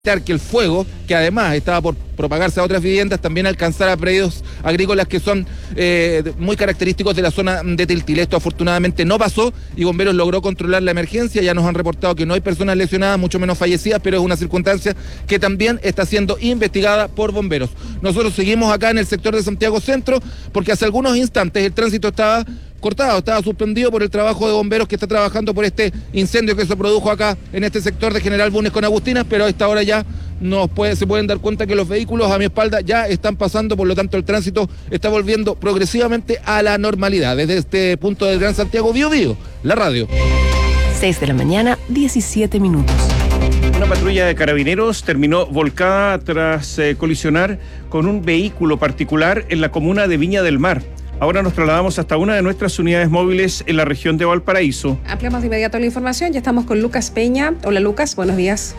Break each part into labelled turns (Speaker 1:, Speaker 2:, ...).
Speaker 1: que el fuego, que además estaba por propagarse a otras viviendas, también alcanzara predios agrícolas que son muy característicos de la zona de Tiltil. Esto afortunadamente no pasó y Bomberos logró controlar la emergencia. Ya nos han reportado que no hay personas lesionadas, mucho menos fallecidas, pero es una circunstancia que también está siendo investigada por Bomberos. Nosotros seguimos acá en el sector de Santiago Centro porque hace algunos instantes el tránsito estaba cortado, estaba suspendido por el trabajo de Bomberos que está trabajando por este incendio que se produjo acá en este sector de General Bulnes con Agustinas, pero a esta hora ya se pueden dar cuenta que los vehículos a mi espalda ya están pasando, por lo tanto el tránsito está volviendo progresivamente a la normalidad. Desde este punto del Gran Santiago, Bío Bío, la radio.
Speaker 2: 6 de la mañana, 17 minutos.
Speaker 3: Una patrulla de carabineros terminó volcada tras colisionar con un vehículo particular en la comuna de Viña del Mar. Ahora nos trasladamos hasta una de nuestras unidades móviles en la región de Valparaíso.
Speaker 4: Ampliamos de inmediato la información. Ya estamos con Lucas Peña. Hola Lucas, buenos días.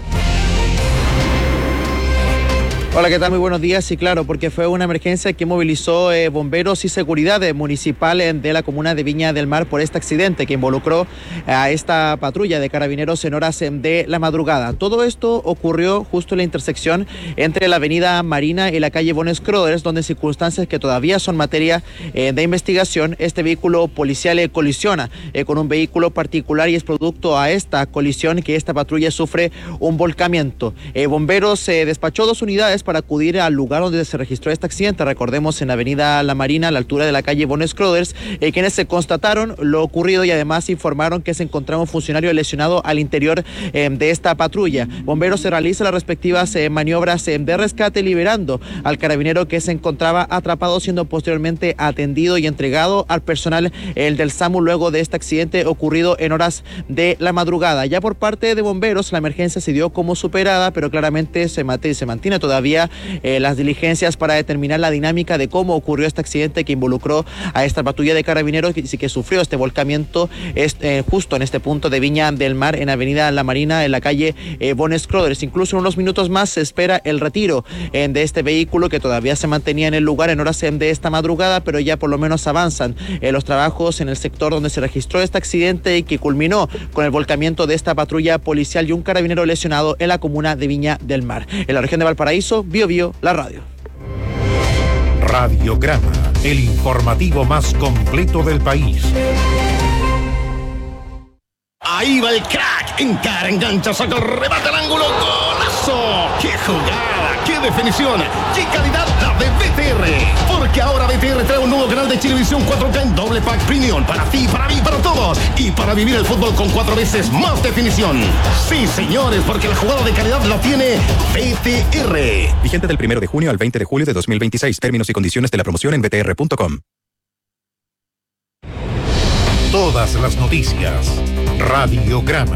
Speaker 5: Hola, ¿qué tal? Muy buenos días. Sí, claro, porque fue una emergencia que movilizó bomberos y seguridad municipal de la comuna de Viña del Mar por este accidente que involucró a esta patrulla de carabineros en horas de la madrugada. Todo esto ocurrió justo en la intersección entre la avenida Marina y la calle Bones Crothers, donde circunstancias que todavía son materia de investigación, este vehículo policial colisiona con un vehículo particular y es producto a esta colisión que esta patrulla sufre un volcamiento. Bomberos despachó 2 unidades para acudir al lugar donde se registró este accidente, recordemos en la avenida La Marina, a la altura de la calle Bones Crothers, quienes se constataron lo ocurrido y además informaron que se encontraba un funcionario lesionado al interior de esta patrulla. Bomberos se realizan las respectivas maniobras de rescate, liberando al carabinero que se encontraba atrapado, siendo posteriormente atendido y entregado al personal del SAMU luego de este accidente ocurrido en horas de la madrugada. Ya por parte de bomberos, la emergencia se dio como superada, pero claramente se mantiene todavía las diligencias para determinar la dinámica de cómo ocurrió este accidente que involucró a esta patrulla de carabineros que sufrió este volcamiento justo en este punto de Viña del Mar, en avenida La Marina, en la calle Bones Crothers. Incluso en unos minutos más se espera el retiro de este vehículo que todavía se mantenía en el lugar en horas de esta madrugada, pero ya por lo menos avanzan los trabajos en el sector donde se registró este accidente y que culminó con el volcamiento de esta patrulla policial y un carabinero lesionado en la comuna de Viña del Mar. En la región de Valparaíso, Bío Bío, la radio.
Speaker 6: Radiograma, el informativo más completo del país.
Speaker 7: Ahí va el crack, encara, engancha, saca el remate al ángulo, golazo. ¡Qué jugada! ¡Qué definición! ¡Qué calidad la de BTR! Porque ahora BTR trae un nuevo canal de Chilevisión 4K en doble pack premium para ti, para mí, para todos. Y para vivir el fútbol con 4 veces más definición. Sí, señores, porque la jugada de calidad la tiene BTR.
Speaker 8: Vigente del 1 de junio al 20 de julio de 2026. Términos y condiciones de la promoción en btr.com.
Speaker 6: Todas las noticias. Radiograma.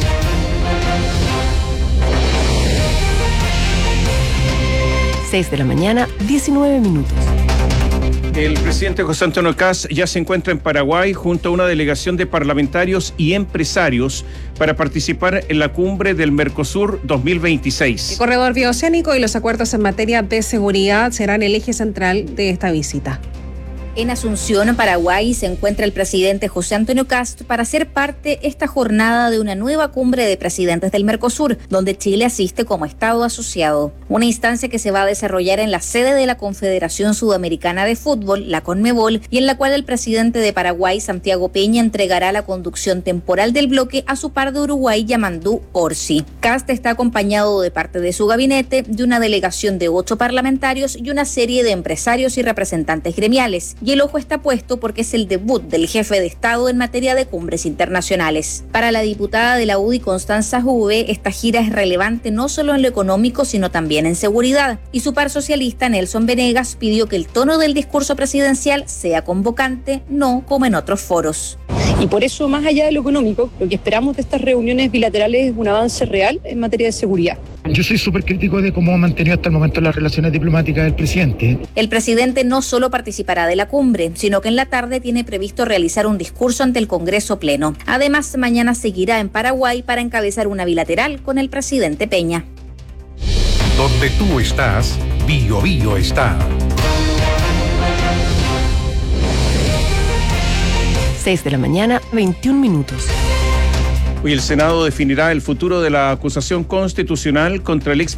Speaker 2: Seis de la mañana, 19 minutos.
Speaker 3: El presidente José Antonio Kast ya se encuentra en Paraguay junto a una delegación de parlamentarios y empresarios para participar en la cumbre del Mercosur 2026.
Speaker 4: El corredor bioceánico y los acuerdos en materia de seguridad serán el eje central de esta visita.
Speaker 9: En Asunción, Paraguay, se encuentra el presidente José Antonio Kast para ser parte esta jornada de una nueva cumbre de presidentes del Mercosur, donde Chile asiste como Estado asociado. Una instancia que se va a desarrollar en la sede de la Confederación Sudamericana de Fútbol, la CONMEBOL, y en la cual el presidente de Paraguay, Santiago Peña, entregará la conducción temporal del bloque a su par de Uruguay, Yamandú Orsi. Kast está acompañado de parte de su gabinete, de una delegación de 8 parlamentarios y una serie de empresarios y representantes gremiales. Y el ojo está puesto porque es el debut del jefe de Estado en materia de cumbres internacionales. Para la diputada de la UDI, Constanza Juve, esta gira es relevante no solo en lo económico, sino también en seguridad. Y su par socialista, Nelson Venegas, pidió que el tono del discurso presidencial sea convocante, no como en otros foros.
Speaker 10: Y por eso, más allá de lo económico, lo que esperamos de estas reuniones bilaterales es un avance real en materia de seguridad.
Speaker 11: Yo soy súper crítico de cómo ha mantenido hasta el momento las relaciones diplomáticas del presidente.
Speaker 9: El presidente no solo participará de la cumbre, sino que en la tarde tiene previsto realizar un discurso ante el Congreso Pleno. Además, mañana seguirá en Paraguay para encabezar una bilateral con el presidente Peña.
Speaker 6: Donde tú estás, Bío Bío está.
Speaker 2: 6 de la mañana, 21 minutos.
Speaker 3: Hoy el Senado definirá el futuro de la acusación constitucional contra el ex